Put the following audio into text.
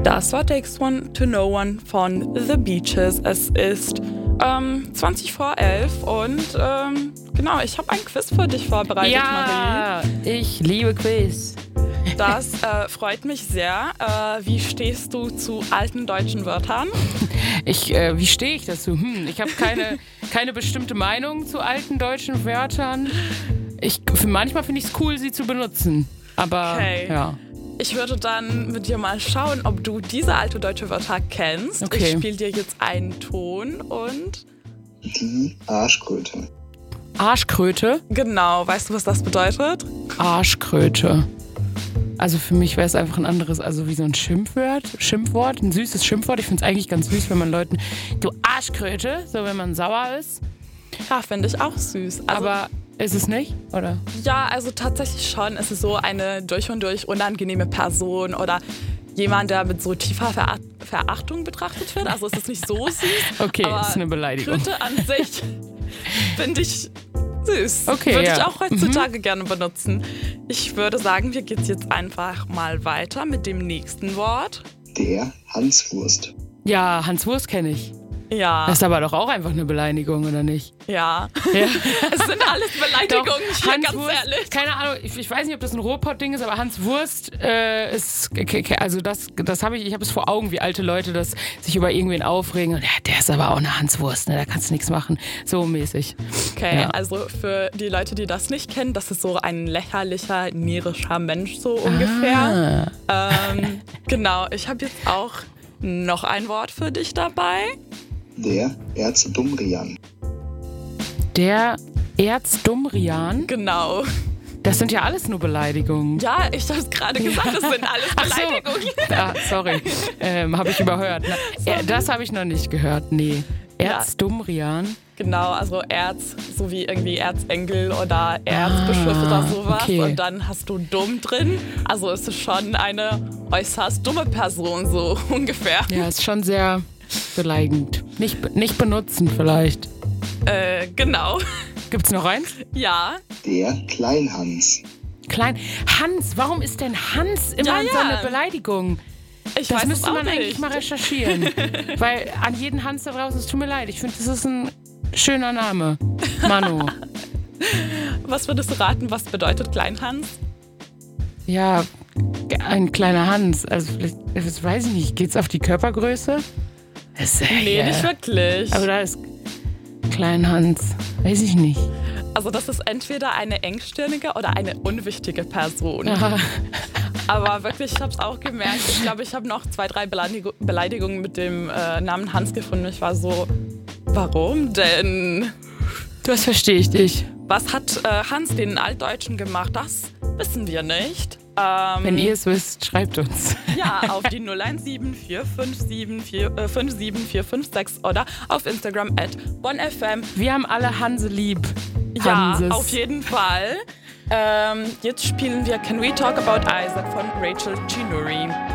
Das war Takes One to Know One von The Beaches. Es ist 20 vor 11 und genau, ich habe ein Quiz für dich vorbereitet, Marie. Ja, ich liebe Quiz. Das freut mich sehr. Wie stehst du zu alten deutschen Wörtern? Wie stehe ich dazu? Ich habe keine bestimmte Meinung zu alten deutschen Wörtern. Manchmal finde ich es cool, sie zu benutzen. Aber okay. Ja. Ich würde dann mit dir mal schauen, ob du diese alte deutsche Wörter kennst. Okay. Ich spiele dir jetzt einen Ton und... Die Arschkröte. Arschkröte? Genau, weißt du, was das bedeutet? Arschkröte. Also für mich wäre es einfach ein anderes, also wie so ein Schimpfwort, ein süßes Schimpfwort. Ich finde es eigentlich ganz süß, wenn man Leuten, du Arschkröte, so wenn man sauer ist. Ja, finde ich auch süß. Also, aber ist es nicht, oder? Ja, also tatsächlich schon. Es ist so eine durch und durch unangenehme Person oder jemand, der mit so tiefer Verachtung betrachtet wird. Also es ist nicht so süß. Okay, aber ist eine Beleidigung. Kröte an sich finde ich süß. Okay, würde ja. ich auch heutzutage gerne benutzen. Ich würde sagen, wir gehen jetzt einfach mal weiter mit dem nächsten Wort. Der Hanswurst. Ja, Hanswurst kenne ich. Ja. Das ist aber doch auch einfach eine Beleidigung, oder nicht? Ja. Es sind alles Beleidigungen, doch, ganz ehrlich. Keine Ahnung, ich weiß nicht, ob das ein Ruhrpott-Ding ist, aber Hanswurst ist, also das habe ich habe es vor Augen, wie alte Leute das sich über irgendwen aufregen. Und ja, der ist aber auch eine Hanswurst, ne? Da kannst du nichts machen. So mäßig. Okay, ja. Also für die Leute, die das nicht kennen, das ist so ein lächerlicher, närrischer Mensch so ungefähr. Genau, ich habe jetzt auch noch ein Wort für dich dabei. Der Erzdummrian. Der Erzdummrian? Genau. Das sind ja alles nur Beleidigungen. Ja, ich habe es gerade gesagt, das sind alles Beleidigungen. So. Ja, sorry, habe ich überhört. Das habe ich noch nicht gehört, nee. Erzdummrian? Genau, also Erz, so wie irgendwie Erzengel oder Erzbischof oder sowas. Okay. Und dann hast du dumm drin. Also es ist schon eine äußerst dumme Person, so ungefähr. Ja, ist schon sehr beleidigend. Nicht benutzen vielleicht. Genau. Gibt's noch eins? Ja. Der Kleinhans. Hans, warum ist denn Hans immer so eine Beleidigung? Das müsste man eigentlich mal recherchieren. Weil an jeden Hans da draußen, es tut mir leid. Ich finde, das ist ein schöner Name. Manu. Was würdest du raten, was bedeutet Kleinhans? Ja, ein kleiner Hans. Also vielleicht, das weiß ich nicht. Geht's auf die Körpergröße? Nee, nicht wirklich. Aber da ist Kleinhans. Weiß ich nicht. Also das ist entweder eine engstirnige oder eine unwichtige Person. Aha. Aber wirklich, ich habe es auch gemerkt. Ich glaube, ich habe noch 2, 3 Beleidigungen mit dem Namen Hans gefunden. Ich war so, warum denn? Das verstehe ich dich. Was hat Hans den Altdeutschen gemacht? Das wissen wir nicht. Wenn ihr es wisst, schreibt uns. Ja, auf die 017457456 oder auf Instagram @bonfm. Wir haben alle Hanse lieb. Ja, auf jeden Fall. Jetzt spielen wir Can We Talk About Isaac von Rachel Chinuri.